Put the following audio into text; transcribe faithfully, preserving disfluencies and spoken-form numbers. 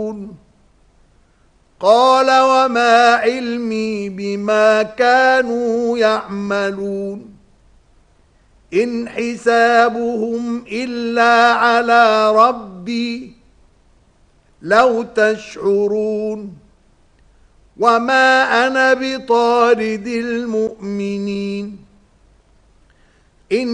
قال وما علمي بما كانوا يعملون إن حسابهم إلا على ربي لو تشعرون وما أنا بطارد المؤمنين